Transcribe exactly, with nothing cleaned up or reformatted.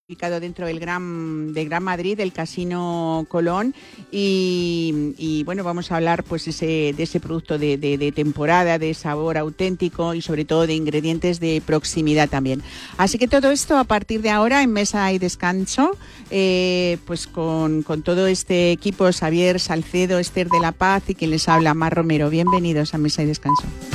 ubicado dentro del Gran, de Gran Madrid, del Casino Colón, y, y bueno, vamos a hablar pues ese, de ese producto de, de, de temporada, de sabor auténtico y sobre todo de ingredientes de proximidad también. Así que todo esto a partir de ahora en Mesa y Descanso, eh, pues con, con todo este equipo, Xavier Salcedo, Esther de la Paz y quien les habla, Mar Romero. Bienvenidos a Mesa y Descanso.